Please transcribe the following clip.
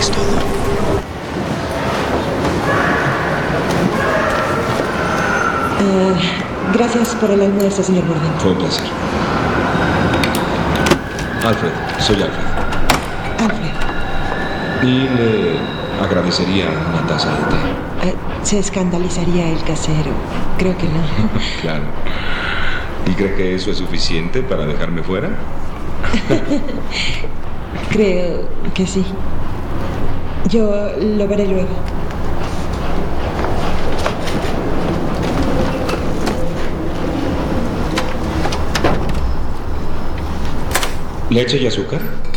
Es todo. Gracias por el almuerzo, señor Borden. Fue un placer. Alfred, soy Alfred. Alfred, Y le agradecería una taza de té. se escandalizaría el casero. Creo que no. Claro. ¿Y cree que eso es suficiente para dejarme fuera? Creo que sí. Yo lo veré luego. ¿Leche y azúcar?